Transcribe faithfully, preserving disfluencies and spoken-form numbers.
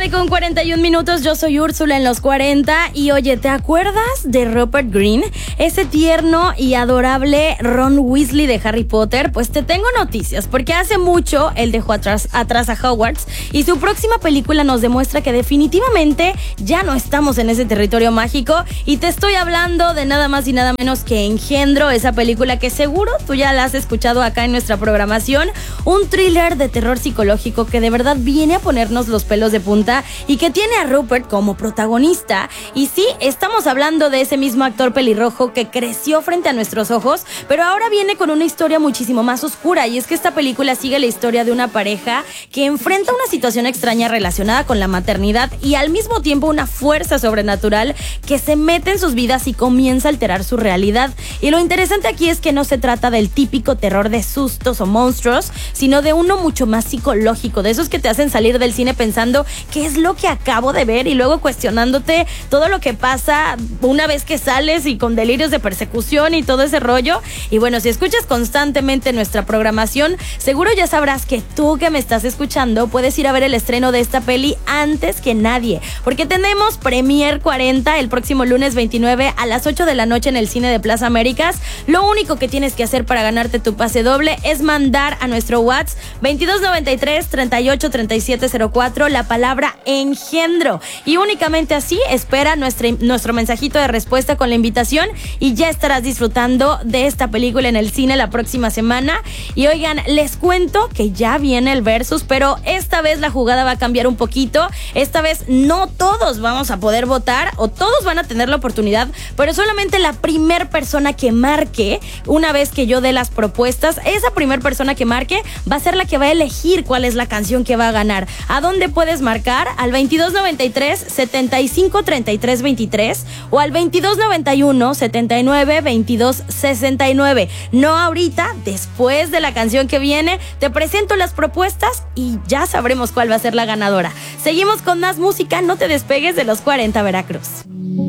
nueve con cuarenta y un minutos, yo soy Úrsula en los cuarenta. Y oye, ¿te acuerdas de Rupert Grint? Ese tierno y adorable Ron Weasley de Harry Potter. Pues te tengo noticias, porque hace mucho él dejó atrás, atrás a Hogwarts, y su próxima película nos demuestra que definitivamente ya no estamos en ese territorio mágico. Y te estoy hablando de nada más y nada menos que Engendro, esa película que seguro tú ya la has escuchado acá en nuestra programación. Un thriller de terror psicológico que de verdad viene a ponernos los pelos de punta y que tiene a Rupert como protagonista. Y sí, estamos hablando de ese mismo actor pelirrojo que creció frente a nuestros ojos, pero ahora viene con una historia muchísimo más oscura. Y es que esta película sigue la historia de una pareja que enfrenta una situación extraña relacionada con la maternidad y al mismo tiempo una fuerza sobrenatural que se mete en sus vidas y comienza a alterar su realidad. Y lo interesante aquí es que no se trata del típico terror de sustos o monstruos, sino de uno mucho más psicológico, de esos que te hacen salir del cine pensando qué es lo que acabo de ver y luego cuestionándote todo lo que pasa una vez que sales y con delirios de persecución y todo ese rollo. Y bueno, si escuchas constantemente nuestra programación, seguro ya sabrás que tú que me estás escuchando puedes ir a ver el estreno de esta peli antes que nadie, porque tenemos Premier cuarenta el próximo lunes veintinueve a las ocho de la noche en el cine de Plaza Américas. Lo único que tienes que hacer para ganarte tu pase doble es mandar a nuestro WhatsApp veintidós noventa y tres treinta y ocho treinta y siete cero cuatro la palabra Engendro, y únicamente así espera nuestra, nuestro mensajito de respuesta con la invitación y ya estarás disfrutando de esta película en el cine la próxima semana. Y oigan, les cuento que ya viene el versus, pero esta vez la jugada va a cambiar un poquito. Esta vez no todos vamos a poder votar o todos van a tener la oportunidad, pero solamente la primer persona que marque, una vez que yo dé las propuestas, esa primer persona que marque va a ser la que va a elegir cuál es la canción que va a ganar. ¿A dónde puedes marcar? Al veintidós noventa y tres setenta y cinco treinta y tres veintitrés o al veintidós noventa y uno setenta y nueve veintidós sesenta y nueve. No ahorita, después de la canción que viene, te presento las propuestas y ya sabremos cuál va a ser la ganadora. Seguimos con más música, no te despegues de los cuarenta Veracruz.